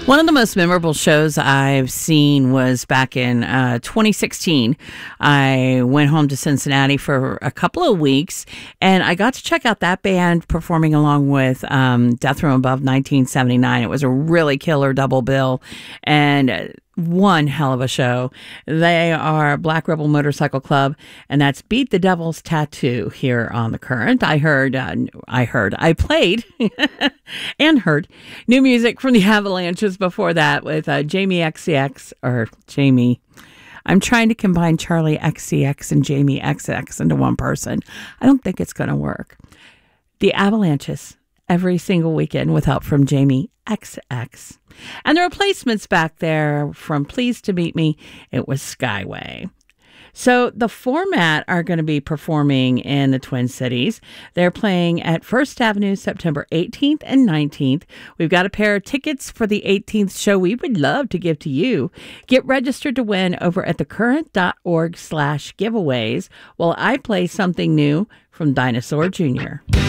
One of the most memorable shows I've seen was back in 2016. I went home to Cincinnati for a couple of weeks, and I got to check out that band performing along with Death Row Above 1979. It was a really killer double bill, and one hell of a show. They are Black Rebel Motorcycle Club, and that's Beat the Devil's Tattoo here on The Current. I played and heard new music from the Avalanches before that with Jamie XCX, or Jamie. I'm trying to combine Charlie XCX and Jamie XX into one person. I don't think it's going to work. The Avalanches every single weekend with help from Jamie XX. And the replacements back there from Pleased to Meet Me, it was Skyway. So the Format are going to be performing in the Twin Cities. They're playing at First Avenue September 18th and 19th. We've got a pair of tickets for the 18th show we would love to give to you. Get registered to win over at thecurrent.org/giveaways while I play something new from Dinosaur Jr.